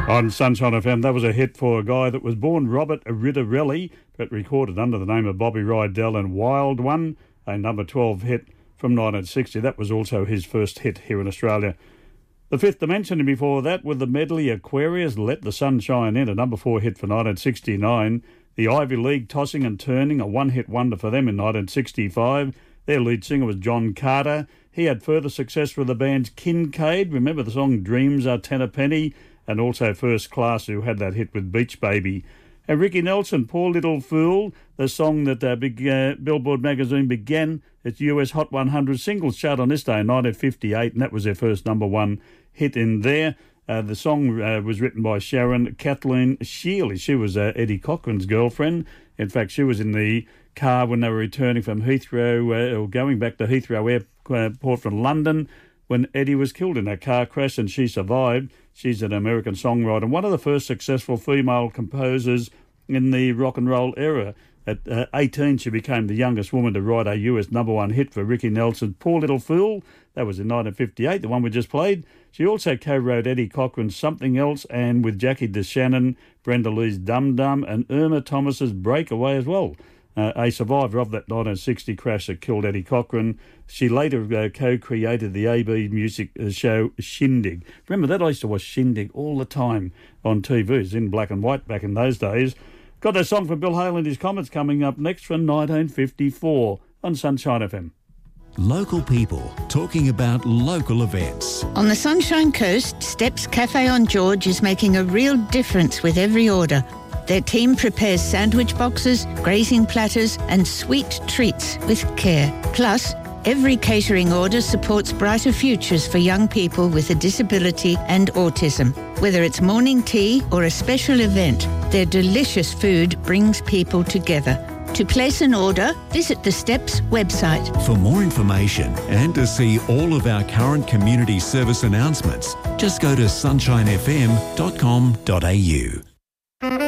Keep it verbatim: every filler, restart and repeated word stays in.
On Sunshine F M, that was a hit for a guy that was born Robert Riddarelli, but recorded under the name of Bobby Rydell, and Wild One, a number twelve hit from nineteen sixty. That was also his first hit here in Australia. The Fifth Dimension, and before that with the medley Aquarius, Let the Sun Shine In, a number four hit for nineteen sixty-nine. The Ivy League, Tossing and Turning, a one-hit wonder for them in nineteen sixty-five. Their lead singer was John Carter. He had further success with the band's Kincaid. Remember the song Dreams Are Ten a Penny? And also First Class, who had that hit with Beach Baby. And Ricky Nelson, Poor Little Fool, the song that uh, big, uh, Billboard magazine began its U S Hot one hundred singles chart on this day in nineteen fifty-eight, and that was their first number one hit in there. Uh, the song uh, was written by Sharon Kathleen Shealy. She was uh, Eddie Cochran's girlfriend. In fact, she was in the car when they were returning from Heathrow, uh, or going back to Heathrow Airport from London, when Eddie was killed in that car crash, and she survived. She's an American songwriter and one of the first successful female composers in the rock and roll era. At uh, eighteen, she became the youngest woman to write a U S number one hit for Ricky Nelson's Poor Little Fool. That was in nineteen fifty-eight, the one we just played. She also co-wrote Eddie Cochran's Something Else, and with Jackie DeShannon, Brenda Lee's Dum Dum, and Irma Thomas's Breakaway as well. Uh, a survivor of that nineteen sixty crash that killed Eddie Cochran. She later uh, co-created the A B music uh, show Shindig. Remember that? I used to watch Shindig all the time on T V. It was in black and white back in those days. Got that song from Bill Hale and his Comets coming up next from nineteen fifty-four on Sunshine F M. Local people talking about local events. On the Sunshine Coast, Steps Cafe on George is making a real difference with every order. Their team prepares sandwich boxes, grazing platters and sweet treats with care. Plus, every catering order supports brighter futures for young people with a disability and autism. Whether it's morning tea or a special event, their delicious food brings people together. To place an order, visit the Steps website. For more information and to see all of our current community service announcements, just go to sunshine f m dot com dot a u.